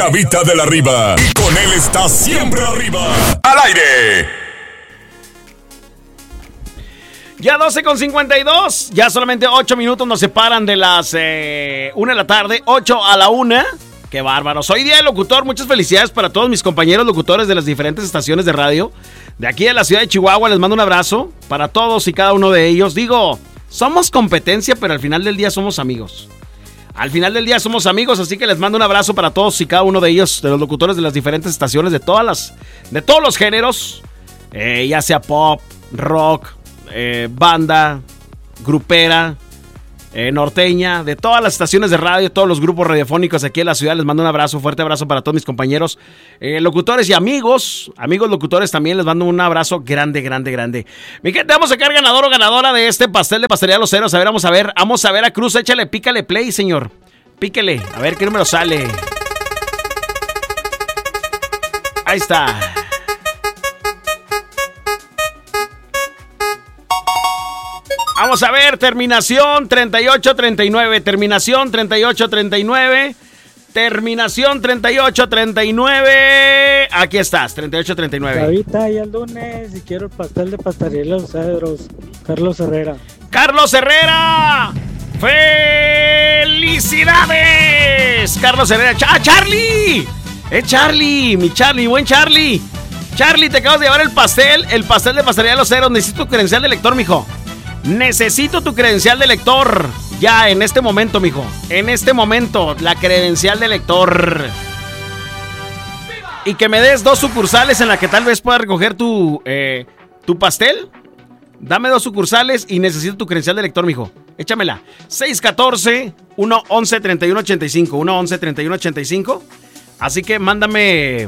Chavita de la Riva. Y con él está siempre arriba. ¡Al aire! Ya 12:52. Ya solamente 8 minutos nos separan de las 1 de la tarde. 8 a la 1. ¡Qué bárbaro! Soy Día del Locutor. Muchas felicidades para todos mis compañeros locutores de las diferentes estaciones de radio. De aquí de la ciudad de Chihuahua les mando un abrazo para todos y cada uno de ellos. Digo, somos competencia, pero al final del día somos amigos. Al final del día somos amigos, así que les mando un abrazo para todos y cada uno de ellos, de los locutores de las diferentes estaciones, de todos los géneros, ya sea pop, rock, banda, grupera, norteña, de todas las estaciones de radio, todos los grupos radiofónicos aquí en la ciudad. Les mando un abrazo, fuerte abrazo para todos mis compañeros locutores y amigos locutores también. Les mando un abrazo grande. Mi gente, vamos a sacar ganador o ganadora de este pastel de Pastelería Los Cedros. Vamos a ver a Cruz. Échale, pícale play, señor. Píquele, a ver qué número sale. Ahí está. Vamos a ver, terminación 3839, terminación 3839, terminación 3839. Aquí estás, 3839. Chavita, ya el lunes y quiero el pastel de Pastelería Los Cedros. Carlos Herrera. ¡Carlos Herrera! ¡Felicidades! Carlos Herrera. ¡Charlie! Charlie, mi Charlie, buen Charlie. Charlie, te acabas de llevar el pastel de Pastelería Los Cedros. Necesito tu credencial de lector, mijo. Necesito tu credencial de lector. Ya, en este momento, mijo. En este momento, la credencial de lector. Y que me des 2 sucursales en la que tal vez pueda recoger tu pastel. Dame 2 sucursales y necesito tu credencial de lector, mijo. Échamela. 614-111-3185. 111-3185. Así que mándame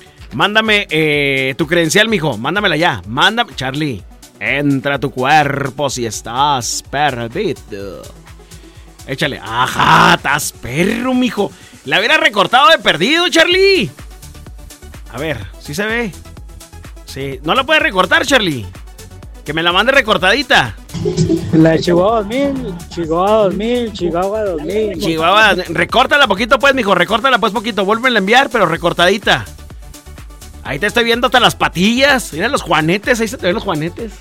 tu credencial, mijo. Mándamela ya. Mándame, Charlie. Entra a tu cuerpo si estás perdido. Échale. Ajá, estás perro, mijo. La hubiera recortado de perdido, Charlie. A ver, ¿sí se ve? Sí. ¿No la puedes recortar, Charlie? Que me la mande recortadita. La de Chihuahua 2000, Chihuahua 2000. Chihuahua, recórtala poquito pues, mijo. Recórtala pues poquito. Vuélvela a enviar, pero recortadita. Ahí te estoy viendo hasta las patillas. Mira los juanetes, ahí se te ven los juanetes.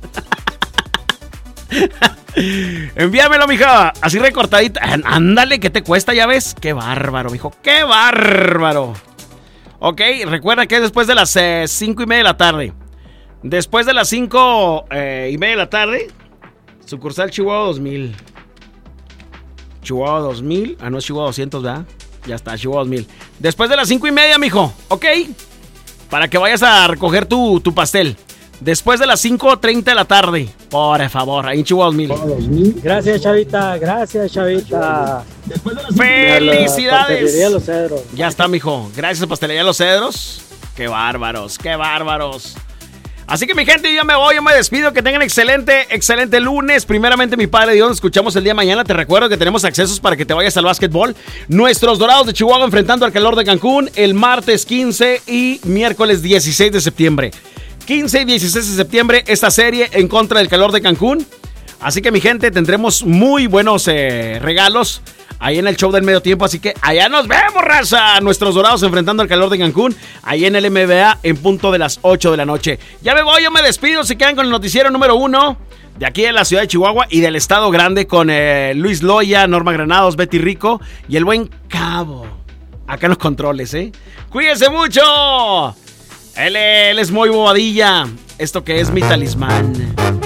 Envíamelo, mija. Así recortadita. Ándale, ¿qué te cuesta? Ya ves. Qué bárbaro, mijo. Qué bárbaro. Ok, recuerda que es después de las 5:30 de la tarde. Después de las 5:30 de la tarde, sucursal Chihuahua 2000. Chihuahua 2000. Ah, no es Chihuahua 200, ¿verdad? Ya está, Chihuahua 2000. Después de las 5:30, mijo. Ok. Para que vayas a recoger tu pastel. Después de las 5:30 de la tarde. Por favor, ahí en Chihuahua 2000. Gracias, Chavita. ¡Felicidades! Pastelería Los Cedros. Ya está, mijo. Gracias a Pastelería Los Cedros. ¡Qué bárbaros! Así que, mi gente, yo me voy, yo me despido. Que tengan excelente lunes. Primeramente, mi padre Dios, nos escuchamos el día de mañana. Te recuerdo que tenemos accesos para que te vayas al básquetbol. Nuestros Dorados de Chihuahua enfrentando al Calor de Cancún el martes 15 y miércoles 16 de septiembre. 15 y 16 de septiembre, esta serie en contra del Calor de Cancún. Así que, mi gente, tendremos muy buenos regalos ahí en el show del medio tiempo. Así que allá nos vemos, raza. Nuestros Dorados enfrentando al Calor de Cancún. Ahí en el MBA en punto de las 8 de la noche. Ya me voy, yo me despido. Se quedan con el noticiero número 1 de aquí en la ciudad de Chihuahua y del estado grande con Luis Loya, Norma Granados, Betty Rico y el buen Cabo. Acá en los controles, Cuídense mucho. Él es muy bobadilla. Esto que es mi talismán.